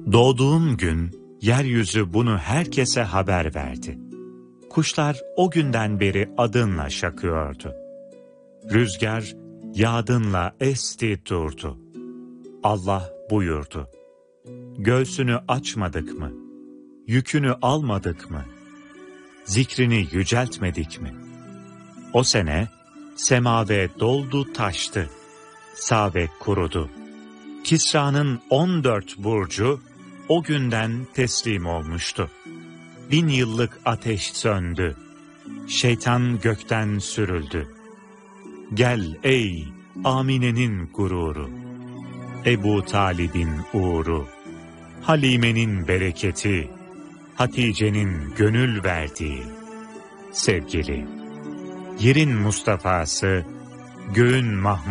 Doğduğum gün yeryüzü bunu herkese haber verdi. Kuşlar o günden beri adınla şakıyordu. Rüzgar yağdınla esti durdu. Allah buyurdu: göğsünü açmadık mı? Yükünü almadık mı? Zikrini yüceltmedik mi? O sene semave doldu taştı, Save kurudu. Kisra'nın 14 burcu o günden teslim olmuştu. 1000 yıllık ateş söndü. Şeytan gökten sürüldü. Gel ey Amine'nin gururu, Ebu Talib'in uğuru, Halime'nin bereketi, Hatice'nin gönül verdiği. Sevgili, yerin Mustafa'sı, göğün Mahmud